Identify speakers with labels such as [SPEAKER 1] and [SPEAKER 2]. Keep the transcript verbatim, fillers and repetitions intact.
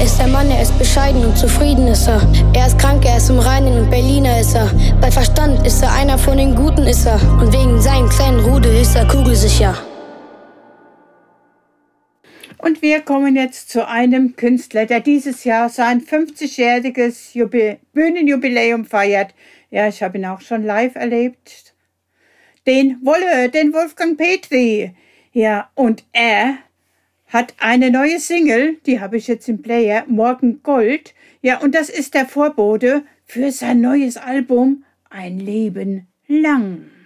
[SPEAKER 1] Er ist der Mann, er ist bescheiden und zufrieden ist er. Er ist krank, er ist im Reinen und Berliner ist er. Bei Verstand ist er einer von den Guten ist er. Und wegen seinem kleinen Rudel ist er kugelsicher.
[SPEAKER 2] Und wir kommen jetzt zu einem Künstler, der dieses Jahr sein fünfzigjähriges Jubi- Bühnenjubiläum feiert. Ja, ich habe ihn auch schon live erlebt. Den Wolle, den Wolfgang Petri. Ja, und er hat eine neue Single, die habe ich jetzt im Player, Morgen Gold. Ja, und das ist der Vorbote für sein neues Album Ein Leben lang.